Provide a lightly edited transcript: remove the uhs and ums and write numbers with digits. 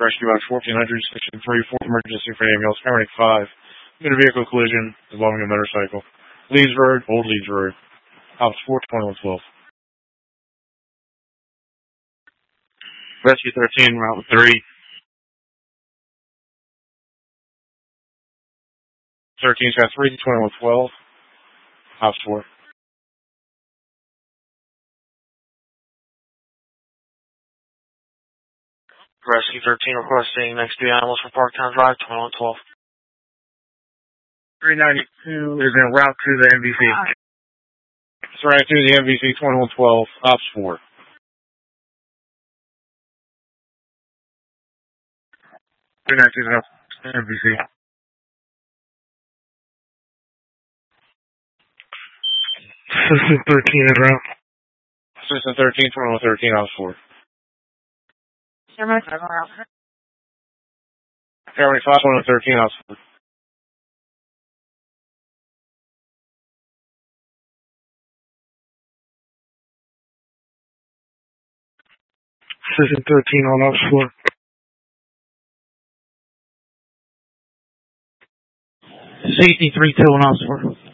Rescue Box 1400, Section 3, 4th Emergency for Ambulance, Paramedic 5. In a vehicle collision involving a motorcycle. Leeds Road, Old Leeds Road. Ops 42112. Rescue 13, Route 3. 13's got 32112. Ops 4. Rescue 13 requesting next to the animals for Parktown Drive, 2112. 392 is en route to the MVC. It's right to the MVC 2112, Ops 4. 392 is MVC. Assistant 13 is route. Assistant 13, 2113, Ops 4. Paramedic 5 route. Paramedic 5, 2113, Ops 4. Assistant 13 on Ops 4. Safety 3-2 on Ops 4.